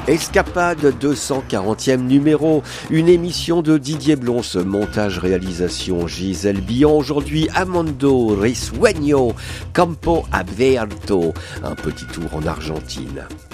Escapade 240e numéro, une émission de Didier Blons, montage-réalisation Gisèle Billon, aujourd'hui Amando Risueño, Campo Abierto, un petit tour en Argentine.